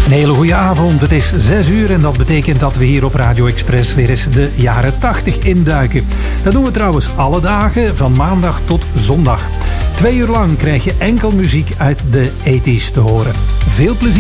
Een hele goede avond. Het is 6 uur en dat betekent dat we hier op Radio Express weer eens de jaren 80 induiken. Dat doen we trouwens alle dagen, van maandag tot zondag. 2 uur lang krijg je enkel muziek uit de 80's te horen. Veel plezier.